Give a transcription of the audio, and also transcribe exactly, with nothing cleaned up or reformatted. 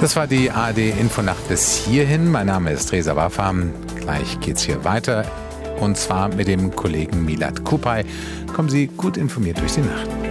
Das war die A R D-Infonacht bis hierhin. Mein Name ist Reza Wafam. Gleich geht's hier weiter. Und zwar mit dem Kollegen Milad Kupay. Kommen Sie gut informiert durch die Nacht.